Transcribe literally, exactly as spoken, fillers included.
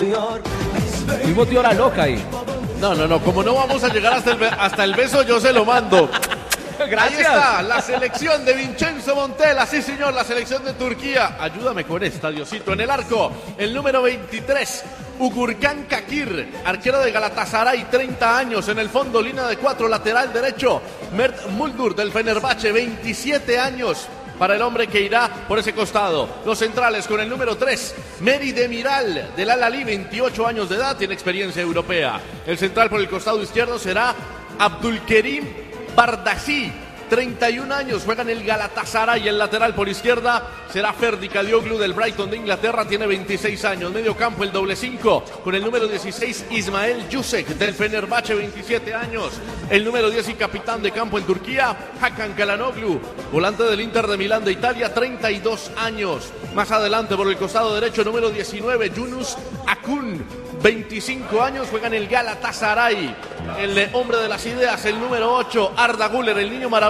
Mismo tío la loca ahí. No, no, no, como no vamos a llegar hasta el, be- hasta el beso, yo se lo mando. Gracias. Ahí está, la selección de Vincenzo Montella, sí señor, la selección de Turquía. Ayúdame con esta, Diosito. En el arco, el número veintitrés, Ugurkan Kakir, arquero de Galatasaray, treinta años. En el fondo, línea de cuatro, lateral derecho, Mert Muldur del Fenerbahce, veintisiete años. Para el hombre que irá por ese costado. Los centrales con el número tres, Meri Demiral del Al-Ahly, veintiocho años de edad, tiene experiencia europea. El central por el costado izquierdo será Abdulkerim Bardasi, treinta y un años, juega en el Galatasaray. El lateral por izquierda será Ferdi Kadioglu del Brighton de Inglaterra, tiene veintiséis años. Medio campo el doble cinco con el número dieciséis, Ismael Yusek del Fenerbahce, veintisiete años. El número diez y capitán de campo en Turquía, Hakan Çalhanoğlu, volante del Inter de Milán de Italia, treinta y dos años. Más adelante por el costado derecho, número diecinueve, Yunus Akun, veinticinco años, juega en el Galatasaray. El hombre de las ideas, el número ocho, Arda Güler, el niño maravilla.